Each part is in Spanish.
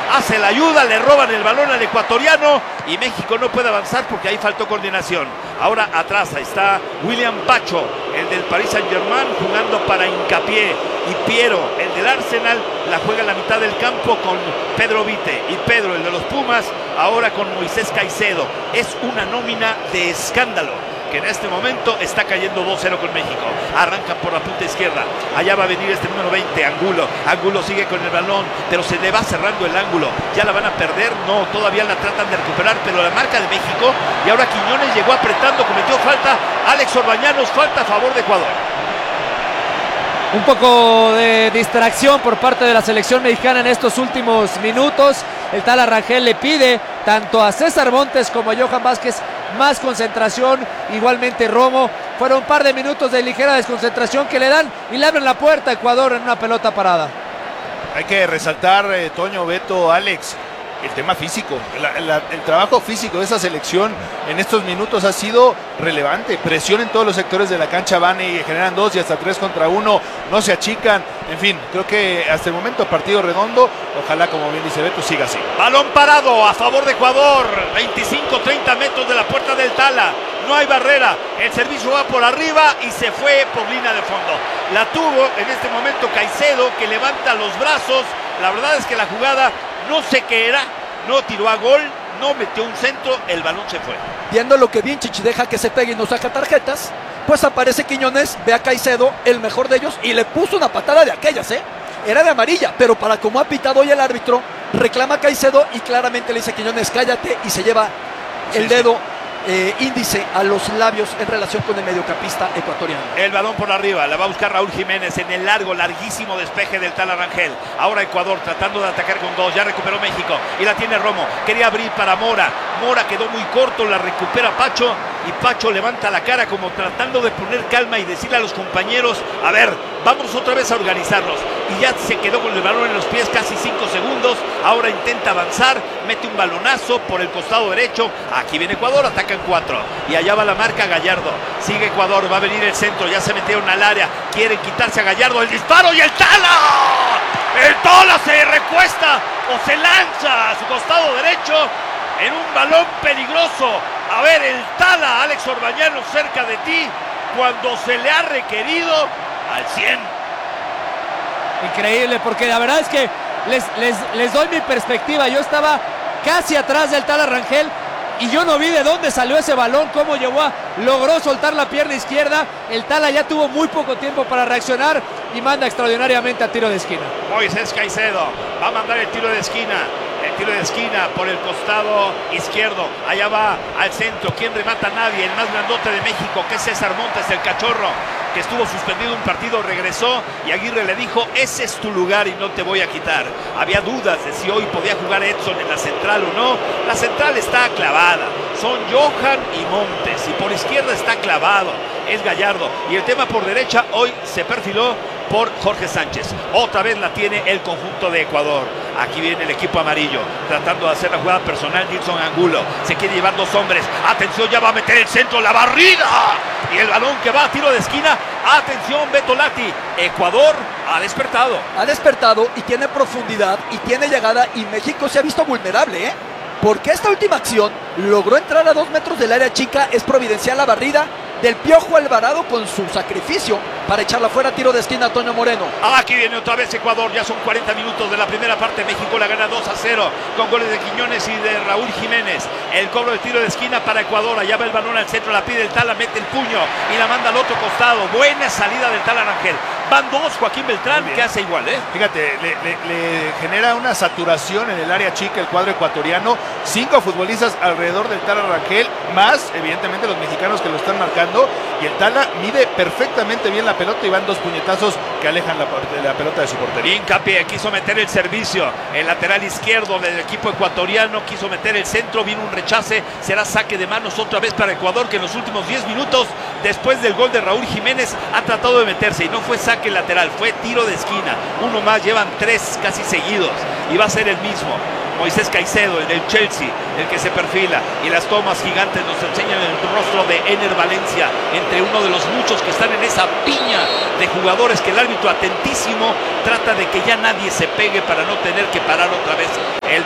hace la ayuda, le roban el balón al ecuatoriano y México no puede avanzar porque ahí faltó coordinación. Ahora atrás está William Pacho, el del Paris Saint-Germain, jugando para Hincapié, y Piero, el del Arsenal, la juega en la mitad del campo con Pedro Vite, y Pedro, el de los Pumas, ahora con Moisés Caicedo. Es una nómina de escándalo, que en este momento está cayendo 2-0 con México. Arranca por la punta izquierda, allá va a venir este número 20, Angulo sigue con el balón, pero se le va cerrando el ángulo. Ya la van a perder, no, todavía la tratan de recuperar, pero la marca de México, y ahora Quiñones llegó apretando, cometió falta, Alex Orbañanos, falta a favor de Ecuador. Un poco de distracción por parte de la selección mexicana en estos últimos minutos. El Tala Rangel le pide tanto a César Montes como a Johan Vázquez más concentración, igualmente Romo. Fueron un par de minutos de ligera desconcentración que le dan y le abren la puerta a Ecuador en una pelota parada. Hay que resaltar, Toño, Beto, Alex, el tema físico, el trabajo físico de esa selección en estos minutos ha sido relevante. Presión en todos los sectores de la cancha, van y generan 2 y hasta 3 contra 1, no se achican. En fin, creo que hasta el momento partido redondo. Ojalá, como bien dice Beto, siga así. Balón parado a favor de Ecuador, 25-30 metros de la puerta del Tala. No hay barrera, el servicio va por arriba y se fue por línea de fondo. La tuvo en este momento Caicedo, que levanta los brazos. La verdad es que la jugada no sé qué era, no tiró a gol, no metió un centro, el balón se fue. Viendo lo que Vinchich deja que se pegue y no saca tarjetas, pues aparece Quiñones, ve a Caicedo, el mejor de ellos, y le puso una patada de aquellas, Era de amarilla, pero para como ha pitado hoy el árbitro, reclama a Caicedo y claramente le dice a Quiñones, cállate, y se lleva el dedo índice a los labios en relación con el mediocampista ecuatoriano. El balón por arriba, la va a buscar Raúl Jiménez en el larguísimo despeje del Tala Rangel. Ahora Ecuador tratando de atacar con 2, ya recuperó México y la tiene Romo, quería abrir para Mora quedó muy corto, la recupera Pacho y Pacho levanta la cara como tratando de poner calma y decirle a los compañeros, a ver, vamos otra vez a organizarnos, y ya se quedó con el balón en los pies casi 5 segundos, ahora intenta avanzar, mete un balonazo por el costado derecho, aquí viene Ecuador, atacan 4, y allá va la marca Gallardo, sigue Ecuador, va a venir el centro, ya se metieron al área, quieren quitarse a Gallardo, el disparo y el Tala se recuesta o se lanza a su costado derecho en un balón peligroso. A ver, el Tala, Alex Orbañanos, cerca de ti, cuando se le ha requerido al 100. Increíble, porque la verdad es que les doy mi perspectiva. Yo estaba casi atrás del Tala Rangel y yo no vi de dónde salió ese balón, cómo logró soltar la pierna izquierda. El Tala ya tuvo muy poco tiempo para reaccionar y manda extraordinariamente a tiro de esquina. Moisés Caicedo va a mandar el tiro de esquina. El tiro de esquina por el costado izquierdo. Allá va al centro. ¿Quién remata? Nadie. El más grandote de México, que es César Montes, el cachorro, que estuvo suspendido un partido, regresó y Aguirre le dijo, ese es tu lugar y no te voy a quitar. Había dudas de si hoy podía jugar Edson en la central o no. La central está clavada. Son Johan y Montes. Y por izquierda está clavado. Es Gallardo. Y el tema por derecha hoy se perfiló por Jorge Sánchez. Otra vez la tiene el conjunto de Ecuador. Aquí viene el equipo amarillo, tratando de hacer la jugada personal. Nilson Angulo se quiere llevar 2 hombres. Atención, ya va a meter el centro, la barrida. Y el balón que va a tiro de esquina. Atención, Beto Lati. Ecuador ha despertado. Ha despertado y tiene profundidad y tiene llegada, y México se ha visto vulnerable, porque esta última acción logró entrar a 2 metros del área chica. Es providencial la barrida del Piojo Alvarado con su sacrificio para echarla fuera, tiro de esquina, Toño Moreno. Aquí viene otra vez Ecuador, ya son 40 minutos de la primera parte. México la gana 2-0 con goles de Quiñones y de Raúl Jiménez. El cobro del tiro de esquina para Ecuador, allá va el balón al centro, la pide el Tala, mete el puño y la manda al otro costado. Buena salida del Tala Rangel. Van 2, Joaquín Beltrán, que hace igual, Fíjate, le genera una saturación en el área chica el cuadro ecuatoriano. 5 futbolistas alrededor del Tala Rangel, más evidentemente los mexicanos que lo están marcando, y el Tala mide perfectamente bien la pelota y van 2 puñetazos que alejan la pelota de su portería. Hincapié quiso meter el servicio, el lateral izquierdo del equipo ecuatoriano quiso meter el centro, vino un rechace, será saque de manos otra vez para Ecuador, que en los últimos 10 minutos, después del gol de Raúl Jiménez, ha tratado de meterse y no fue saque lateral, fue tiro de esquina. Uno más, llevan 3 casi seguidos y va a ser el mismo. Moisés Caicedo, el del Chelsea, el que se perfila, y las tomas gigantes nos enseñan el rostro de Ener Valencia, entre uno de los muchos que están en esa piña de jugadores que el árbitro, atentísimo, trata de que ya nadie se pegue para no tener que parar otra vez el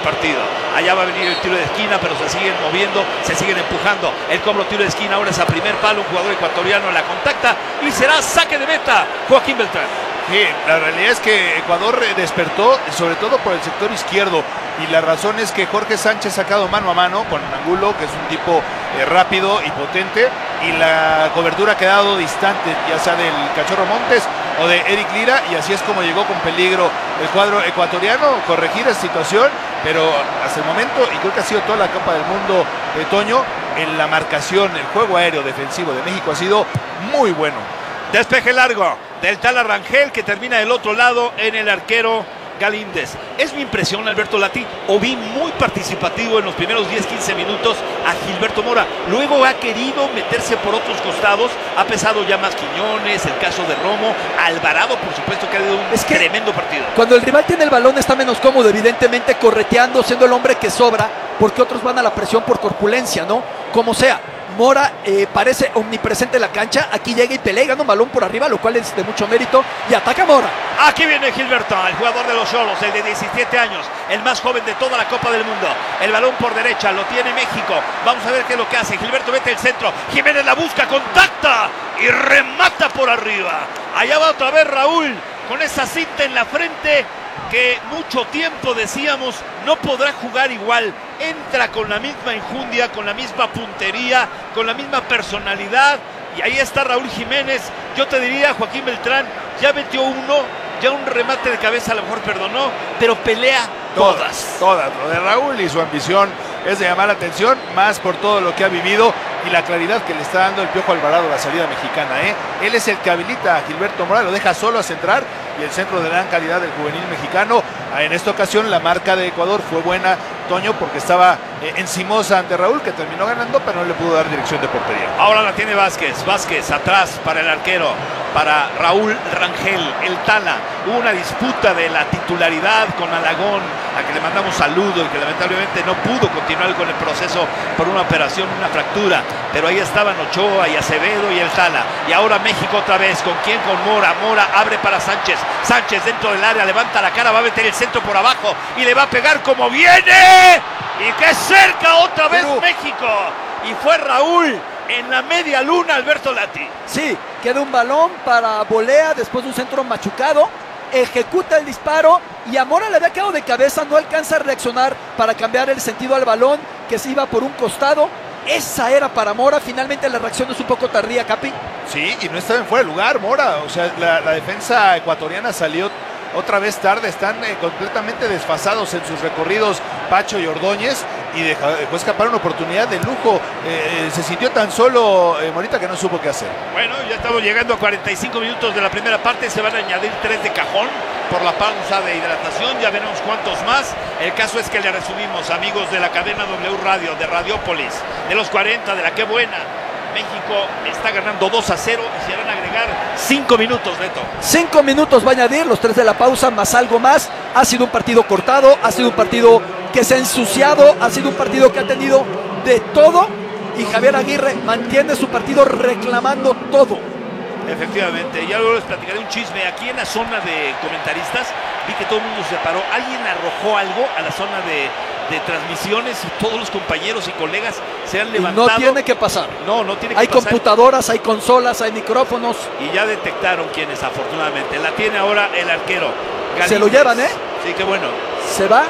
partido. Allá va a venir el tiro de esquina, pero se siguen moviendo, se siguen empujando. El cobro tiro de esquina ahora es a primer palo, un jugador ecuatoriano la contacta y será saque de meta, Joaquín Beltrán. Sí, la realidad es que Ecuador despertó, sobre todo por el sector izquierdo, y la razón es que Jorge Sánchez ha sacado mano a mano con Angulo, que es un tipo rápido y potente, y la cobertura ha quedado distante, ya sea del Cachorro Montes o de Eric Lira, y así es como llegó con peligro el cuadro ecuatoriano, corregir esa situación, pero hasta el momento, y creo que ha sido toda la Copa del Mundo de Toño, en la marcación, el juego aéreo defensivo de México ha sido muy bueno. Despeje largo del Tala Rangel que termina del otro lado en el arquero Galíndez. Es mi impresión, Alberto Lati, o vi muy participativo en los primeros 10-15 minutos a Gilberto Mora. Luego ha querido meterse por otros costados, ha pesado ya más Quiñones, el caso de Romo, Alvarado, por supuesto que ha dado un tremendo partido. Cuando el rival tiene el balón está menos cómodo, evidentemente correteando, siendo el hombre que sobra, porque otros van a la presión por corpulencia, ¿no? Como sea. Mora parece omnipresente en la cancha, aquí llega y pelea y gana un balón por arriba, lo cual es de mucho mérito, y ataca Mora. Aquí viene Gilberto, el jugador de los Xolos, el de 17 años, el más joven de toda la Copa del Mundo. El balón por derecha, lo tiene México. Vamos a ver qué es lo que hace. Gilberto mete el centro, Jiménez la busca, contacta y remata por arriba. Allá va otra vez Raúl, con esa cinta en la frente, que mucho tiempo decíamos no podrá jugar igual. Entra con la misma enjundia, con la misma puntería, con la misma personalidad, y ahí está Raúl Jiménez. Yo te diría, Joaquín Beltrán, ya metió uno, ya un remate de cabeza a lo mejor perdonó, pero pelea todas. Lo de Raúl y su ambición es de llamar la atención, más por todo lo que ha vivido y la claridad que le está dando el Piojo Alvarado a la salida mexicana. Él es el que habilita a Gilberto Mora, lo deja solo a centrar, y el centro de gran calidad del juvenil mexicano. En esta ocasión la marca de Ecuador fue buena, Toño, porque estaba encimosa ante Raúl, que terminó ganando, pero no le pudo dar dirección de portería. Ahora la tiene Vázquez atrás para el arquero, para Raúl Rangel, el Tala. Hubo una disputa de la titularidad con Alagón, a que le mandamos saludo y que lamentablemente no pudo continuar con el proceso por una operación, una fractura, pero ahí estaban Ochoa y Acevedo y el Tala. Y ahora México otra vez, ¿con quién? Con Mora. Mora abre para Sánchez dentro del área, levanta la cara, va a meter el centro por abajo y le va a pegar como viene, y que cerca otra vez México, y fue Raúl en la media luna, Alberto Lati. Sí, queda un balón para volea después de un centro machucado, ejecuta el disparo y a Mora le había quedado de cabeza, no alcanza a reaccionar para cambiar el sentido al balón que se iba por un costado. Esa era para Mora, finalmente la reacción es un poco tardía, Capi. Sí, y no estaba en fuera de lugar Mora, o sea, la defensa ecuatoriana salió otra vez tarde, están completamente desfasados en sus recorridos Pacho y Ordóñez, y dejó escapar una oportunidad de lujo. Se sintió tan solo Morita que no supo qué hacer. Bueno, ya estamos llegando a 45 minutos de la primera parte, se van a añadir 3 de cajón por la pausa de hidratación, ya veremos cuántos más. El caso es que le resumimos, amigos de la cadena W Radio, de Radiópolis, de los 40, de la Qué Buena. México está ganando 2-0 y se van a agregar 5 minutos, Beto. 5 minutos va a añadir, los 3 de la pausa más algo más. Ha sido un partido cortado, ha sido un partido que se ha ensuciado, ha sido un partido que ha tenido de todo, y Javier Aguirre mantiene su partido reclamando todo. Efectivamente, ya luego les platicaré un chisme. Aquí en la zona de comentaristas vi que todo el mundo se paró, alguien arrojó algo a la zona de transmisiones y todos los compañeros y colegas se han levantado. No tiene que pasar. No tiene que hay pasar. Hay computadoras, hay consolas, hay micrófonos. Y ya detectaron quiénes, afortunadamente. La tiene ahora el arquero Galíndez. Se lo llevan, Sí, qué bueno. Se va.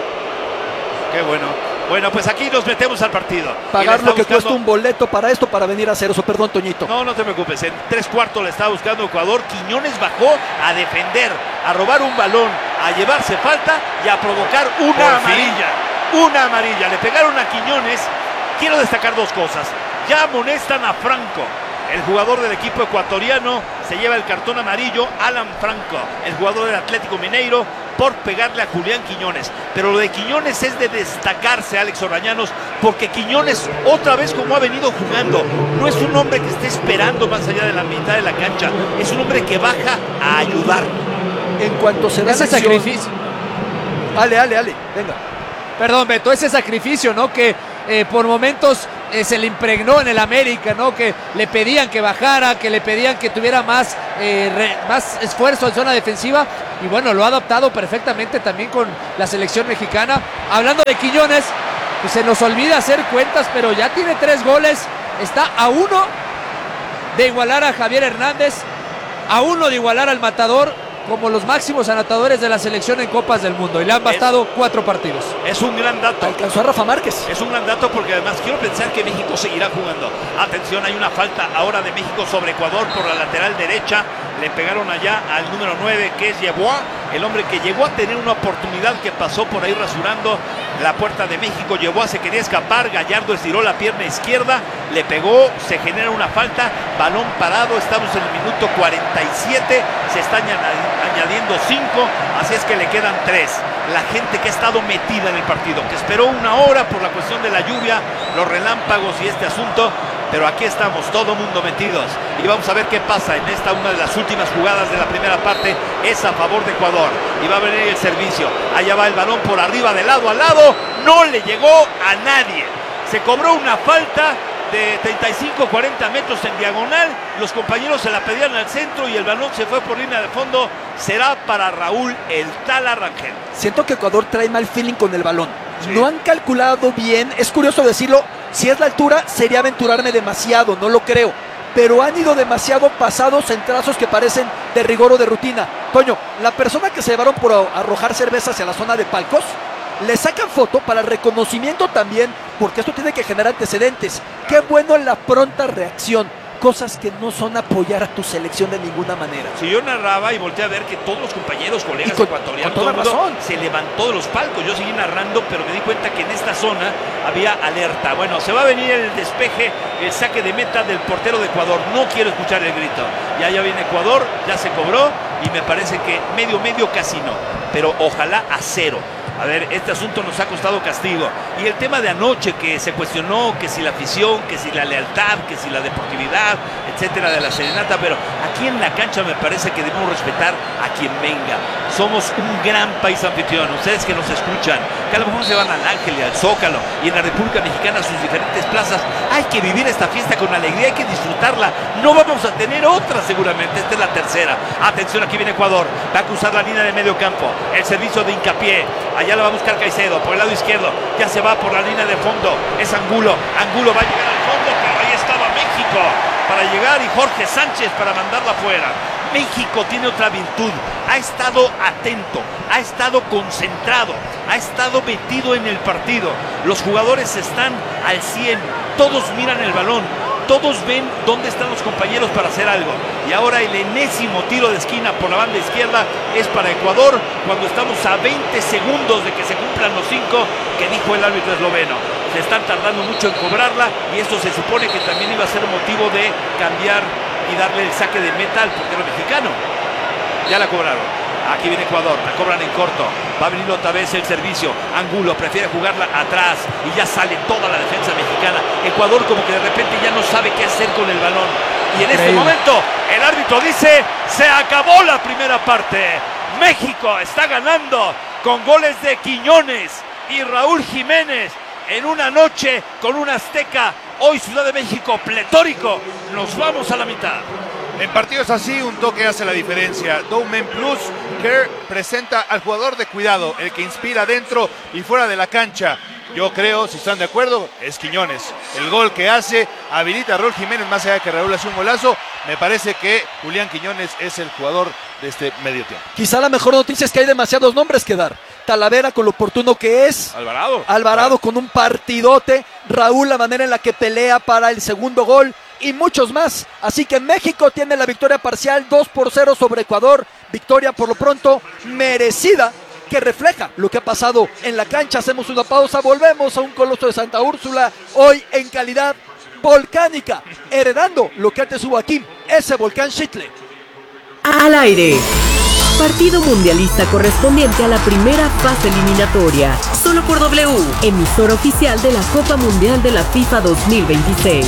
Qué bueno. Bueno, pues aquí nos metemos al partido. Pagar lo que cuesta un boleto para esto, para venir a hacer eso. Perdón, Toñito. No te preocupes. En 3/4 le estaba buscando Ecuador. Quiñones bajó a defender, a robar un balón, a llevarse falta y a provocar una amarilla. Una amarilla. Le pegaron a Quiñones. Quiero destacar 2 cosas. Ya amonestan a Franco. El jugador del equipo ecuatoriano se lleva el cartón amarillo, Alan Franco, el jugador del Atlético Mineiro, por pegarle a Julián Quiñones. Pero lo de Quiñones es de destacarse, Alex Orbañanos, porque Quiñones, otra vez como ha venido jugando, no es un hombre que esté esperando más allá de la mitad de la cancha, es un hombre que baja a ayudar. En cuanto se da ese sacrificio. Ale, venga. Perdón, Beto, ese sacrificio, ¿no? Que por momentos se le impregnó en el América, ¿no? Que le pedían que bajara, que le pedían que tuviera más esfuerzo en zona defensiva. y bueno, lo ha adaptado perfectamente también con la selección mexicana. Hablando de Quiñones, pues se nos olvida hacer cuentas, pero ya tiene 3 goles, está a 1 de igualar a Javier Hernández, a 1 de igualar al Matador como los máximos anotadores de la selección en Copas del Mundo, y le han bastado 4 partidos. Es un gran dato. Alcanzó a Rafa Márquez. Es un gran dato porque además quiero pensar que México seguirá jugando. Atención, hay una falta ahora de México sobre Ecuador por la lateral derecha. Le pegaron allá al número 9, que es Yeboah, el hombre que llegó a tener una oportunidad, que pasó por ahí rasurando la puerta de México. Yeboah se quería escapar, Gallardo estiró la pierna izquierda, le pegó, se genera una falta, balón parado, estamos en el minuto 47, se están añadiendo 5, así es que le quedan 3. La gente que ha estado metida en el partido, que esperó una hora por la cuestión de la lluvia, los relámpagos y este asunto, pero aquí estamos, todo mundo metidos, y vamos a ver qué pasa en esta, una de las últimas jugadas de la primera parte, es a favor de Ecuador, y va a venir el servicio, allá va el balón por arriba, de lado a lado, no le llegó a nadie, se cobró una falta de 35-40 metros en diagonal, los compañeros se la pedían al centro y el balón se fue por línea de fondo. Será para Raúl el Tala Rangel. Siento que Ecuador trae mal feeling con el balón. Sí. No han calculado bien, es curioso decirlo, si es la altura sería aventurarme demasiado, no lo creo, pero han ido demasiado pasados en trazos que parecen de rigor o de rutina. Toño, la persona que se llevaron por arrojar cerveza hacia la zona de palcos, le sacan foto para reconocimiento también, porque esto tiene que generar antecedentes. Qué bueno la pronta reacción, cosas que no son apoyar a tu selección de ninguna manera. Si yo narraba y volteé a ver que todos los compañeros, colegas ecuatorianos, con toda todo el mundo razón, se levantó de los palcos. Yo seguí narrando, pero me di cuenta que en esta zona había alerta. Bueno, se va a venir el despeje, el saque de meta del portero de Ecuador. No quiero escuchar el grito. Ya viene Ecuador, ya se cobró y me parece que medio casi no, pero ojalá a 0. A ver, este asunto nos ha costado castigo. Y el tema de anoche, que se cuestionó, que si la afición, que si la lealtad, que si la deportividad, etcétera, de la serenata, pero aquí en la cancha me parece que debemos respetar a quien venga. Somos un gran país anfitrión, ustedes que nos escuchan, que a lo mejor se van al Ángel y al Zócalo y en la República Mexicana a sus diferentes plazas. Hay que vivir esta fiesta con alegría, hay que disfrutarla. No vamos a tener otra seguramente, esta es la tercera. Atención, aquí viene Ecuador, va a cruzar la línea de medio campo, el servicio de Hincapié. Allá la va a buscar Caicedo por el lado izquierdo, ya se va por la línea de fondo, es Angulo va a llegar al fondo, pero ahí estaba México para llegar y Jorge Sánchez para mandarla afuera. México tiene otra virtud, ha estado atento, ha estado concentrado, ha estado metido en el partido, los jugadores están al 100, todos miran el balón, todos ven dónde están los compañeros para hacer algo. Y ahora el enésimo tiro de esquina por la banda izquierda es para Ecuador, cuando estamos a 20 segundos de que se cumplan los 5 que dijo el árbitro esloveno. Se están tardando mucho en cobrarla y esto se supone que también iba a ser motivo de cambiar y darle el saque de meta al portero mexicano. Ya la cobraron. Aquí viene Ecuador, la cobran en corto. Va a venir otra vez el servicio. Angulo prefiere jugarla atrás y ya sale toda la defensa mexicana. Ecuador como que de repente ya no sabe qué hacer con el balón. Y en este momento el árbitro dice: se acabó la primera parte. México está ganando con goles de Quiñones y Raúl Jiménez en una noche con un Azteca. Hoy Ciudad de México pletórico. Nos vamos a la mitad. En partidos así, un toque hace la diferencia. Dowman Plus, Kerr presenta al jugador de cuidado, el que inspira dentro y fuera de la cancha. Yo creo, si están de acuerdo, es Quiñones. El gol que hace habilita a Raúl Jiménez, más allá de que Raúl hace un golazo. Me parece que Julián Quiñones es el jugador de este medio tiempo. Quizá la mejor noticia es que hay demasiados nombres que dar. Talavera con lo oportuno que es. Alvarado con un partidote. Raúl la manera en la que pelea para el segundo gol. Y muchos más. Así que México tiene la victoria parcial 2-0 sobre Ecuador. Victoria por lo pronto merecida, que refleja lo que ha pasado en la cancha. Hacemos una pausa, volvemos a un Coloso de Santa Úrsula, hoy en calidad volcánica, heredando lo que antes hubo aquí, ese volcán Xitle. Al aire. Partido mundialista correspondiente a la primera fase eliminatoria. Solo por W, emisora oficial de la Copa Mundial de la FIFA 2026.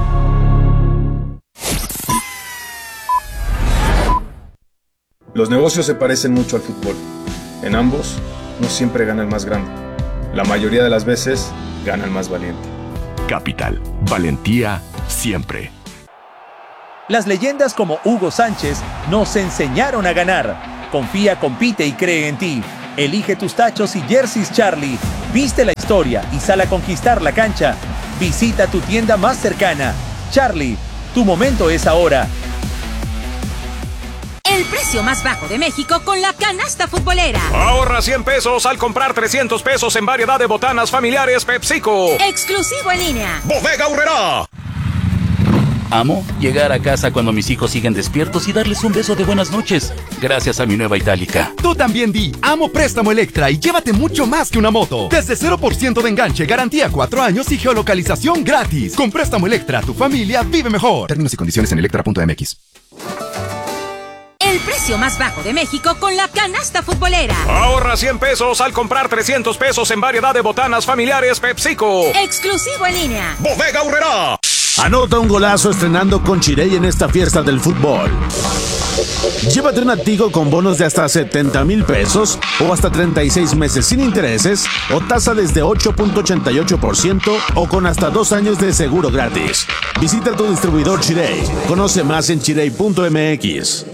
Los negocios se parecen mucho al fútbol. En ambos, no siempre gana el más grande. La mayoría de las veces, gana el más valiente. Capital, valentía siempre. Las leyendas como Hugo Sánchez nos enseñaron a ganar. Confía, compite y cree en ti. Elige tus tachos y jerseys Charlie. Viste la historia y sal a conquistar la cancha. Visita tu tienda más cercana. Charlie, tu momento es ahora. El precio más bajo de México con la canasta futbolera. Ahorra 100 pesos al comprar 300 pesos en variedad de botanas familiares PepsiCo. Exclusivo en línea. Bodega Aurrerá. Amo llegar a casa cuando mis hijos siguen despiertos y darles un beso de buenas noches, gracias a mi nueva Itálica. Tú también di Amo Préstamo Electra y llévate mucho más que una moto. Desde 0% de enganche, garantía 4 años y geolocalización gratis. Con Préstamo Electra, tu familia vive mejor. Términos y condiciones en electra.mx. El precio más bajo de México con la canasta futbolera. Ahorra 100 pesos al comprar 300 pesos en variedad de botanas familiares PepsiCo. Exclusivo en línea. Bodega Aurrerá. Anota un golazo estrenando con Chirey en esta fiesta del fútbol. Llévate un Tigo con bonos de hasta 70,000 pesos o hasta 36 meses sin intereses o tasa desde 8.88% o con hasta 2 años de seguro gratis. Visita tu distribuidor Chirey. Conoce más en chirey.mx.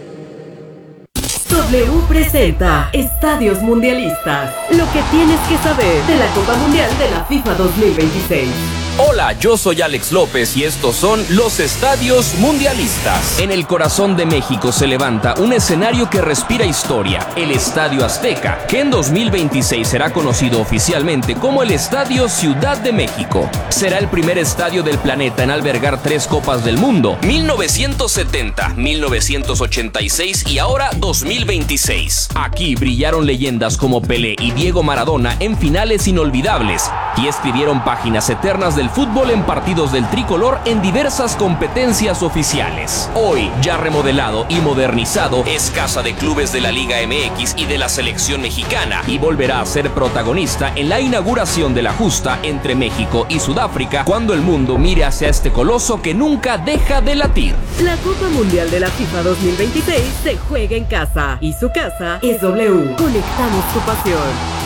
W presenta Estadios Mundialistas. Lo que tienes que saber de la Copa Mundial de la FIFA 2026. Hola, yo soy Alex López y estos son los Estadios Mundialistas. En el corazón de México se levanta un escenario que respira historia, el Estadio Azteca, que en 2026 será conocido oficialmente como el Estadio Ciudad de México. Será el primer estadio del planeta en albergar 3 Copas del Mundo, 1970, 1986 y ahora 2026. Aquí brillaron leyendas como Pelé y Diego Maradona en finales inolvidables y escribieron páginas eternas del fútbol en partidos del tricolor en diversas competencias oficiales. Hoy, ya remodelado y modernizado, es casa de clubes de la Liga MX y de la selección mexicana y volverá a ser protagonista en la inauguración de la justa entre México y Sudáfrica cuando el mundo mire hacia este coloso que nunca deja de latir. La Copa Mundial de la FIFA 2026 se juega en casa y su casa es W. Conectamos tu pasión.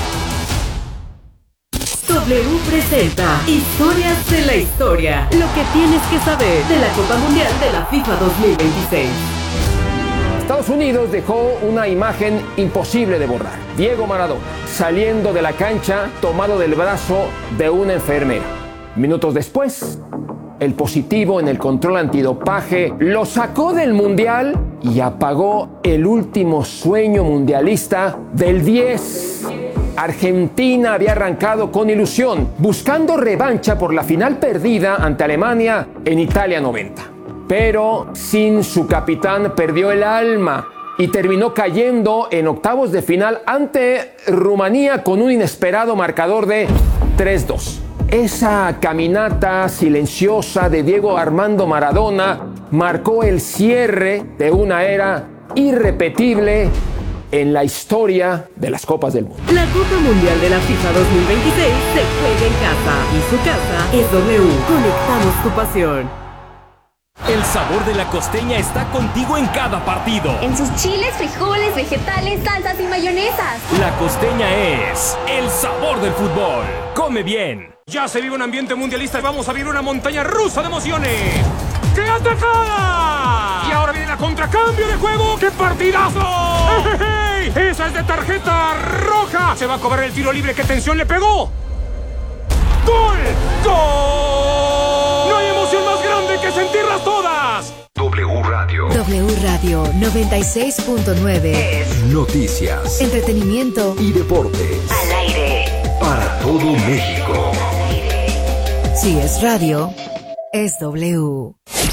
W presenta Historias de la Historia. Lo que tienes que saber de la Copa Mundial de la FIFA 2026. Estados Unidos dejó una imagen imposible de borrar. Diego Maradona saliendo de la cancha tomado del brazo de una enfermera. Minutos después, el positivo en el control antidopaje lo sacó del Mundial y apagó el último sueño mundialista del 10. Argentina había arrancado con ilusión, buscando revancha por la final perdida ante Alemania en Italia 90. Pero sin su capitán perdió el alma y terminó cayendo en octavos de final ante Rumanía con un inesperado marcador de 3-2. Esa caminata silenciosa de Diego Armando Maradona marcó el cierre de una era irrepetible en la historia de las Copas del Mundo. La Copa Mundial de la FIFA 2026 se juega en casa y su casa es W. Conectamos tu pasión. El sabor de la costeña está contigo en cada partido. En sus chiles, frijoles, vegetales, salsas y mayonesas. La costeña es el sabor del fútbol. Come bien. Ya se vive un ambiente mundialista y vamos a vivir una montaña rusa de emociones. ¡Qué atacada! Y ahora viene la contracambio de juego. ¡Qué partidazo! ¡Ey! ¡Esa es de tarjeta roja! Se va a cobrar el tiro libre. ¿Qué tensión le pegó? ¡Gol! ¡Gol! ¡No hay emoción más grande que sentirlas todas! W Radio. W Radio 96.9. Noticias, entretenimiento y deportes. Al aire. Para todo México. Si es radio, es W.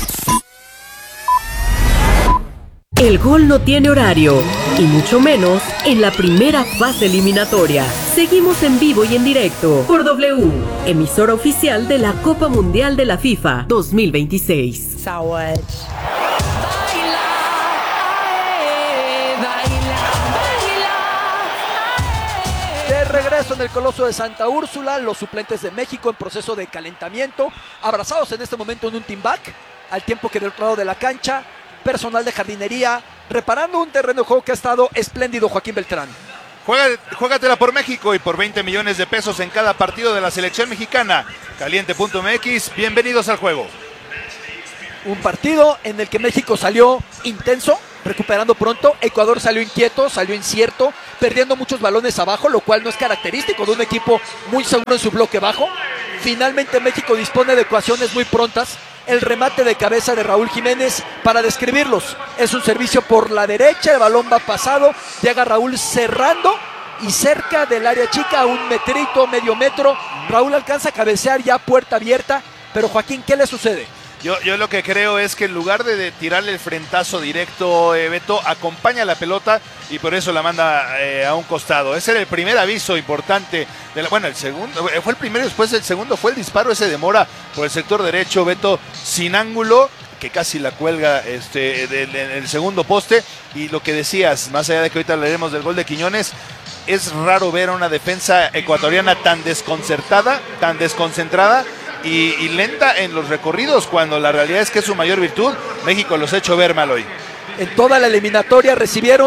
El gol no tiene horario, y mucho menos en la primera fase eliminatoria. Seguimos en vivo y en directo por W, emisora oficial de la Copa Mundial de la FIFA 2026. De regreso en el Coloso de Santa Úrsula, los suplentes de México en proceso de calentamiento, abrazados en este momento en un team back, al tiempo que del otro lado de la cancha, personal de jardinería, reparando un terreno de juego que ha estado espléndido. Joaquín Beltrán. Juégatela por México y por 20 millones de pesos en cada partido de la selección mexicana. Caliente.mx, bienvenidos al juego. Un partido en el que México salió intenso, recuperando pronto. Ecuador salió inquieto, salió incierto, perdiendo muchos balones abajo, lo cual no es característico de un equipo muy seguro en su bloque bajo. Finalmente México dispone de ecuaciones muy prontas. El remate de cabeza de Raúl Jiménez, para describirlos, es un servicio por la derecha, el balón va pasado, llega Raúl cerrando y cerca del área chica, a un metrito, medio metro, Raúl alcanza a cabecear ya puerta abierta, pero Joaquín, ¿qué le sucede? Yo lo que creo es que en lugar de tirarle el frentazo directo, Beto, acompaña la pelota y por eso la manda a un costado. Ese era el primer aviso importante. El segundo fue el primero, después el segundo fue el disparo ese de Mora por el sector derecho, Beto, sin ángulo, que casi la cuelga en el segundo poste. Y lo que decías, más allá de que ahorita hablaremos del gol de Quiñones, es raro ver a una defensa ecuatoriana tan desconcertada, tan desconcentrada y lenta en los recorridos, cuando la realidad es que es su mayor virtud. México los ha hecho ver mal hoy. En toda la eliminatoria recibieron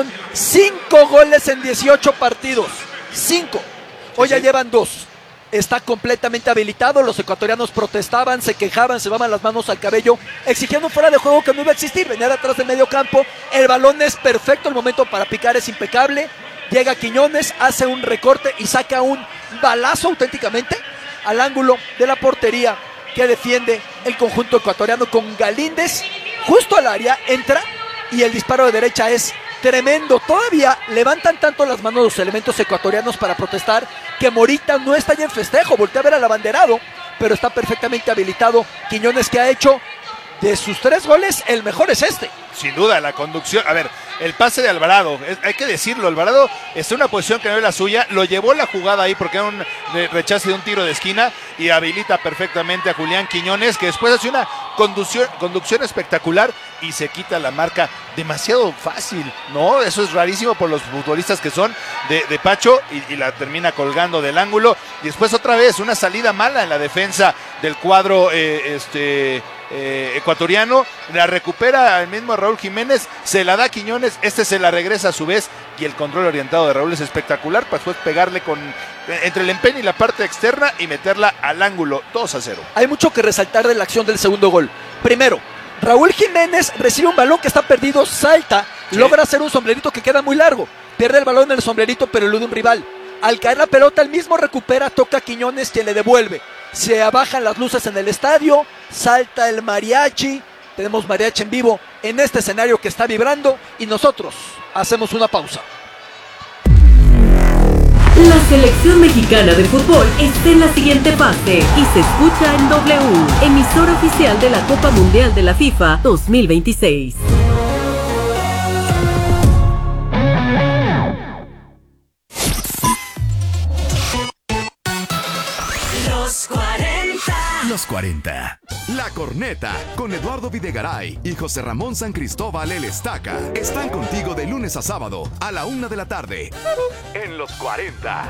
5 goles en 18 partidos. 5. Hoy ya llevan 2. Está completamente habilitado. Los ecuatorianos protestaban, se quejaban, se daban las manos al cabello, exigiendo un fuera de juego que no iba a existir. Venía de atrás del medio campo. El balón es perfecto, el momento para picar es impecable. Llega Quiñones, hace un recorte y saca un balazo auténticamente al ángulo de la portería que defiende el conjunto ecuatoriano, con Galíndez justo al área, entra y el disparo de derecha es tremendo. Todavía levantan tanto las manos los elementos ecuatorianos para protestar que Morita no está ya en festejo, voltea a ver al abanderado, pero está perfectamente habilitado Quiñones, que ha hecho de sus 3 goles, el mejor es este. Sin duda, la conducción, a ver, el pase de Alvarado, hay que decirlo, Alvarado está en una posición que no es la suya, lo llevó la jugada ahí porque era un rechace de un tiro de esquina y habilita perfectamente a Julián Quiñones, que después hace una conducción espectacular y se quita la marca demasiado fácil, ¿no? Eso es rarísimo por los futbolistas que son de Pacho, y la termina colgando del ángulo. Y después otra vez una salida mala en la defensa del cuadro ecuatoriano, la recupera el mismo Raúl Jiménez, se la da a Quiñones, se la regresa a su vez, y el control orientado de Raúl es espectacular para después pegarle entre el empeine y la parte externa y meterla al ángulo. 2-0. Hay mucho que resaltar de la acción del segundo gol. Primero, Raúl Jiménez recibe un balón que está perdido, salta, logra hacer un sombrerito que queda muy largo, pierde el balón en el sombrerito pero elude un rival. Al caer la pelota, el mismo recupera, toca a Quiñones, que le devuelve. Se abajan las luces en el estadio, salta el mariachi. Tenemos mariachi en vivo en este escenario que está vibrando, y nosotros hacemos una pausa. La selección mexicana de fútbol está en la siguiente fase y se escucha en W, emisora oficial de la Copa Mundial de la FIFA 2026. Los 40. La Corneta, con Eduardo Videgaray y José Ramón San Cristóbal El Estaca, están contigo de lunes a sábado a la 1 de la tarde. En Los 40.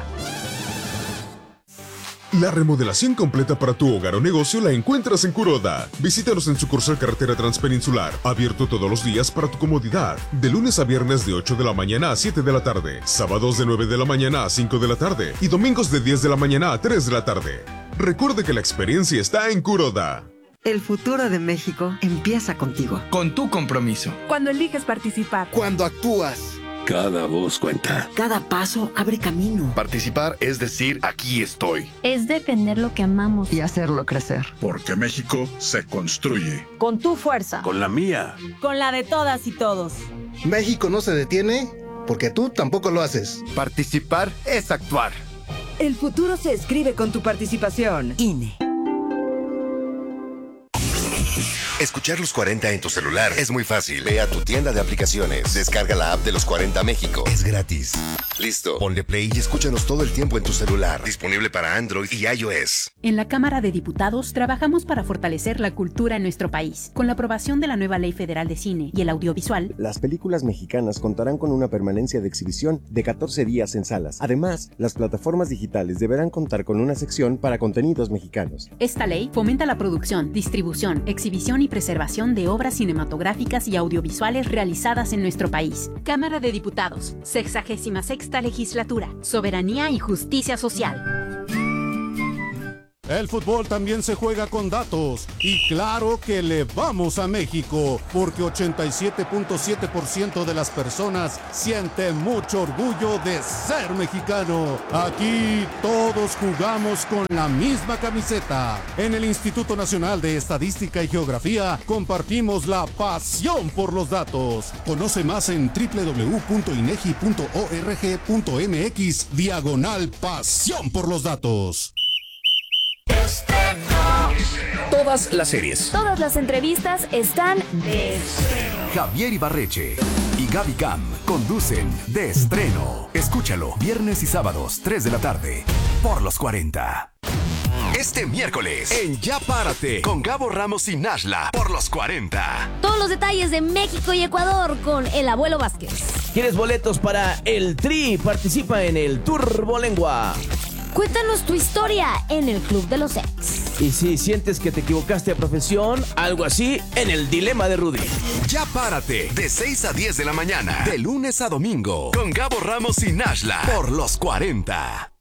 La remodelación completa para tu hogar o negocio la encuentras en Kuroda. Visítanos en sucursal Carretera Transpeninsular, abierto todos los días para tu comodidad, de lunes a viernes de 8 de la mañana a 7 de la tarde, sábados de 9 de la mañana a 5 de la tarde y domingos de 10 de la mañana a 3 de la tarde. Recuerde que la experiencia está en Kuroda. El futuro de México empieza contigo. Con tu compromiso. Cuando eliges participar. Cuando actúas. Cada voz cuenta. Cada paso abre camino. Participar es decir, aquí estoy. Es defender lo que amamos. Y hacerlo crecer. Porque México se construye. Con tu fuerza. Con la mía. Con la de todas y todos. México no se detiene porque tú tampoco lo haces. Participar es actuar. El futuro se escribe con tu participación. INE. Escuchar Los 40 en tu celular es muy fácil. Ve a tu tienda de aplicaciones, descarga la app de Los 40 México. Es gratis. Listo. Ponle play y escúchanos todo el tiempo en tu celular. Disponible para Android y iOS. En la Cámara de Diputados trabajamos para fortalecer la cultura en nuestro país. Con la aprobación de la nueva Ley Federal de Cine y el Audiovisual, las películas mexicanas contarán con una permanencia de exhibición de 14 días en salas. Además, las plataformas digitales deberán contar con una sección para contenidos mexicanos. Esta ley fomenta la producción, distribución, exhibición y preservación de obras cinematográficas y audiovisuales realizadas en nuestro país. Cámara de Diputados, 66ª Legislatura, Soberanía y Justicia Social. El fútbol también se juega con datos y claro que le vamos a México porque 87.7% de las personas siente mucho orgullo de ser mexicano. Aquí todos jugamos con la misma camiseta. En el Instituto Nacional de Estadística y Geografía compartimos la pasión por los datos. Conoce más en www.inegi.org.mx/pasión por los datos. Todas las series. Todas las entrevistas están de Javier Ibarreche y Gaby Cam conducen De Estreno. Escúchalo viernes y sábados 3 de la tarde por los 40. Este miércoles en Ya Párate con Gabo Ramos y Nashla por los 40. Todos los detalles de México y Ecuador con el Abuelo Vázquez. ¿Quieres boletos para el Tri? Participa en el Turbolengua. Cuéntanos tu historia en el Club de los Ex. Y si sientes que te equivocaste de profesión, algo así, en el Dilema de Rudy. Ya Párate, de 6 a 10 de la mañana, de lunes a domingo, con Gabo Ramos y Nashla, por los 40.